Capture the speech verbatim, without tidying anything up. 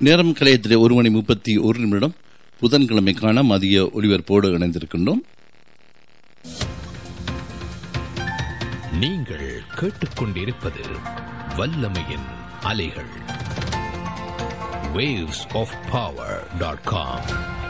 நேரம் கலையத்திலே ஒரு மணி முப்பத்தி ஒரு நிமிடம் புதன்கிழமைக்கான மதிய ஒலிபரப்போடு இணைந்திருக்கின்றோம். நீங்கள் கேட்டுக்கொண்டிருப்பது வல்லமையின் அலைகள். waves of power dot com.